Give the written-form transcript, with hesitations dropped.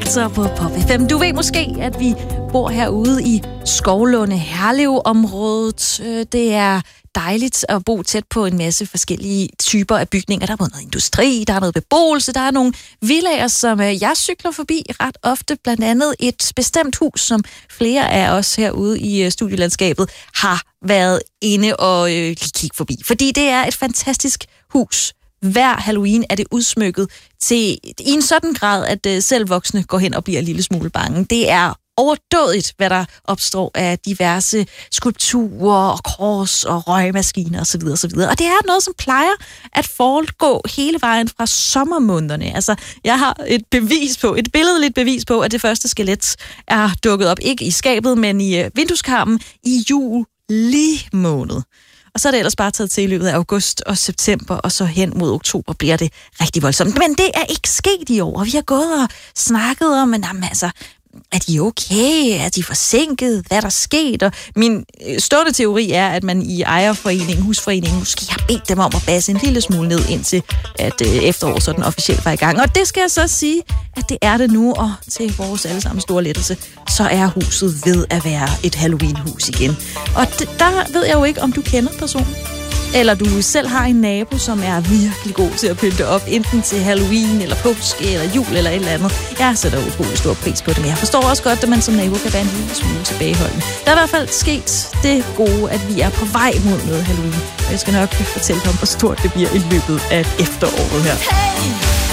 altså på Pop FM. Du ved måske, at vi bor herude i Skovlunde Herlev-området. Det er dejligt at bo tæt på en masse forskellige typer af bygninger. Der er både noget industri, der er noget beboelse, der er nogle villager, som jeg cykler forbi ret ofte. Blandt andet et bestemt hus, som flere af os herude i studielandskabet har været inde og kigge forbi. Fordi det er et fantastisk hus. Hver Halloween er det udsmykket i en sådan grad, at selv voksne går hen og bliver en lille smule bange. Det er overdådigt, hvad der opstår af diverse skulpturer og kors og røgmaskiner osv. osv. Og det er noget, som plejer at foregå hele vejen fra sommermånederne. Altså, jeg har et billedligt bevis på, at det første skelet er dukket op, ikke i skabet, men i vindueskarmen i juli måned. Og så er det ellers bare taget til i løbet af august og september, og så hen mod oktober bliver det rigtig voldsomt. Men det er ikke sket i år, og vi har gået og snakket om, er de okay? Er de forsinket? Hvad er der sket? Og min stående teori er, at man i ejerforeningen, husforeningen, måske har bedt dem om at basse en lille smule ned, indtil at efteråret så den officielt var i gang. Og det skal jeg så sige, at det er det nu, og til vores allesammen store lettelse, så er huset ved at være et Halloween-hus igen. Og der ved jeg jo ikke, om du kender personen, eller du selv har en nabo, som er virkelig god til at pynte op, enten til Halloween, eller påske, eller jul, eller et eller andet. Jeg sætter utrolig stor pris på det, men jeg forstår også godt, at man som nabo kan være en lille smule tilbageholdende. Der er i hvert fald sket det gode, at vi er på vej mod noget Halloween. Og jeg skal nok fortælle dig om, hvor stort det bliver i løbet af efteråret her. Hey!